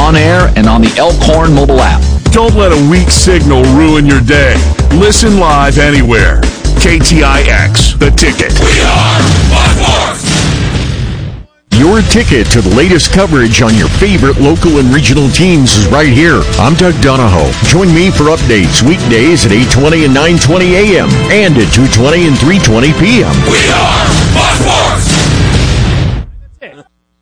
on air, and on the Elkhorn mobile app. Don't let a weak signal ruin your day. Listen live anywhere. KTIX, The Ticket. We are Buckworth. Your ticket to the latest coverage on your favorite local and regional teams is right here. I'm Doug Donahoe. Join me for updates weekdays at 8:20 and 9:20 a.m. and at 2:20 and 3:20 p.m. We are Buckworth.